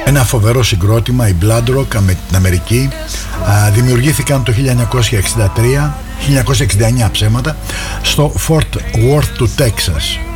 Ένα φοβερό συγκρότημα, οι Blood Rock με την Αμερική. Δημιουργήθηκαν το 1969 ψέματα στο Fort Worth του Τέξας.